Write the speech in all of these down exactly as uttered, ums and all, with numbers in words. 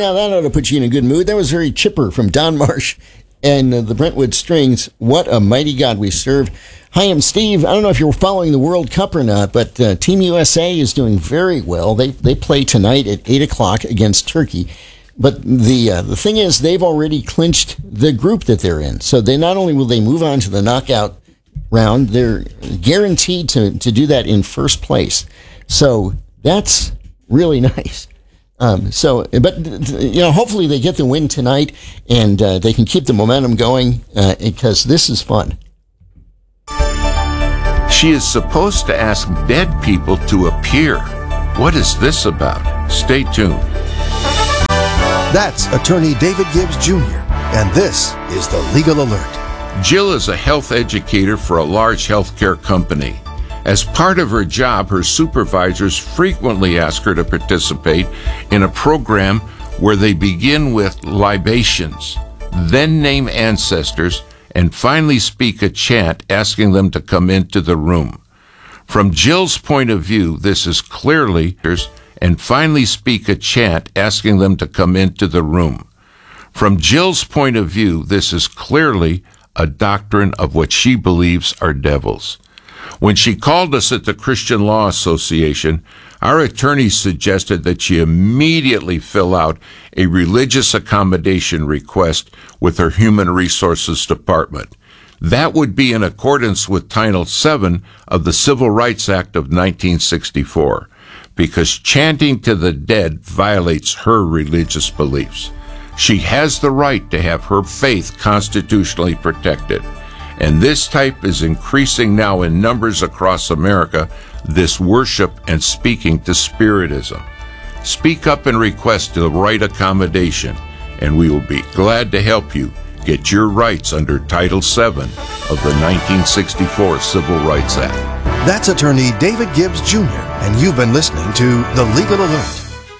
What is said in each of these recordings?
now that ought to put you in a good mood. That was very chipper from Don Marsh and uh, the Brentwood Strings. What a mighty God we serve. Hi, I'm Steve. I don't know if you're following the World Cup or not, but uh, Team U S A is doing very well. They they play tonight at eight o'clock against Turkey. But the uh, the thing is, they've already clinched the group that they're in. So they not only will they move on to the knockout round, they're guaranteed to, to do that in first place. So that's really nice. Um, so, but, you know, hopefully they get the win tonight and uh, they can keep the momentum going uh, because this is fun. She is supposed to ask dead people to appear. What is this about? Stay tuned. That's attorney David Gibbs Junior, and this is the Legal Alert. Jill is a health educator for a large healthcare company. As part of her job, her supervisors frequently ask her to participate in a program where they begin with libations, then name ancestors, and finally speak a chant asking them to come into the room. From Jill's point of view, this is clearly, and finally speak a chant asking them to come into the room. From Jill's point of view, this is clearly a doctrine of what she believes are devils. When she called us at the Christian Law Association, our attorneys suggested that she immediately fill out a religious accommodation request with her Human Resources Department. That would be in accordance with Title seven of the Civil Rights Act of nineteen sixty-four, because chanting to the dead violates her religious beliefs. She has the right to have her faith constitutionally protected. And this type is increasing now in numbers across America, this worship and speaking to Spiritism. Speak up and request the right accommodation, and we will be glad to help you get your rights under Title seven of the nineteen sixty-four Civil Rights Act. That's attorney David Gibbs Junior, and you've been listening to The Legal Alert.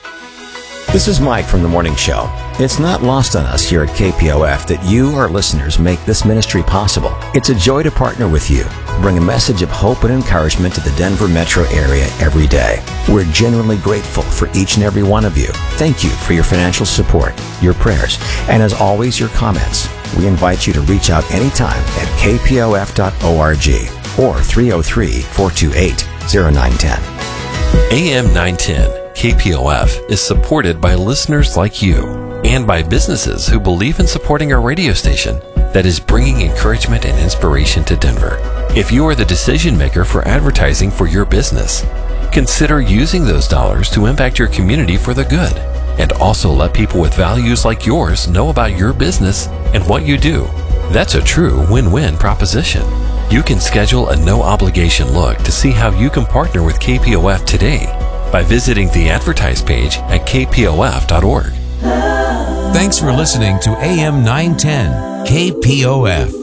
This is Mike from The Morning Show. It's not lost on us here at K P O F that you, our listeners, make this ministry possible. It's a joy to partner with you, bring a message of hope and encouragement to the Denver metro area every day. We're genuinely grateful for each and every one of you. Thank you for your financial support, your prayers, and as always, your comments. We invite you to reach out anytime at k p o f dot org or three oh three, four two eight, oh nine one oh. A M nine ten K P O F is supported by listeners like you and by businesses who believe in supporting our radio station that is bringing encouragement and inspiration to Denver. If you are the decision maker for advertising for your business, consider using those dollars to impact your community for the good, and also let people with values like yours know about your business and what you do. That's a true win-win proposition. You can schedule a no-obligation look to see how you can partner with K P O F today by visiting the advertise page at k p o f dot org. Thanks for listening to A M nine ten K P O F.